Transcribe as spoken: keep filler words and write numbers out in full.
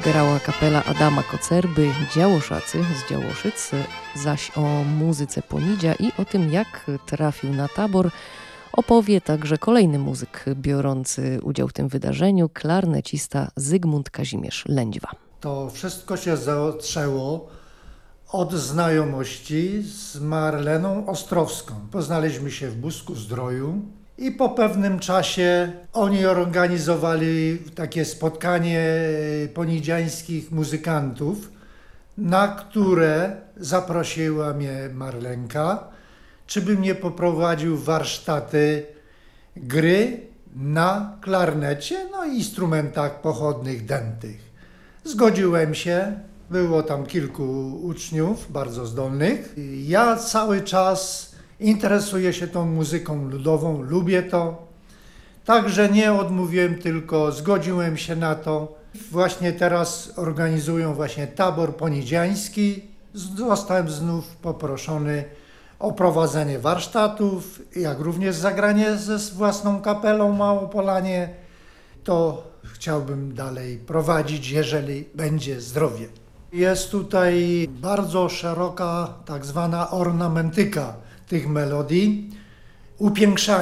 grała kapela Adama Kocerby, Działoszacy z Działoszyc, zaś o muzyce Ponidzia i o tym, jak trafił na tabor, opowie także kolejny muzyk biorący udział w tym wydarzeniu, klarnecista Zygmunt Kazimierz Lędźwa. To wszystko się zaczęło od znajomości z Marleną Ostrowską. Poznaliśmy się w Busku-Zdroju i po pewnym czasie oni organizowali takie spotkanie ponidziańskich muzykantów, na które zaprosiła mnie Marlenka, czy bym nie poprowadził warsztaty gry na klarnecie, no i instrumentach pochodnych dętych. Zgodziłem się, było tam kilku uczniów bardzo zdolnych. Ja cały czas interesuję się tą muzyką ludową, lubię to. Także nie odmówiłem, tylko zgodziłem się na to. Właśnie teraz organizują właśnie tabor ponidziański. Zostałem znów poproszony o prowadzenie warsztatów, jak również zagranie ze własną kapelą Małopolanie. To chciałbym dalej prowadzić, jeżeli będzie zdrowie. Jest tutaj bardzo szeroka tak zwana ornamentyka tych melodii, upiększanie.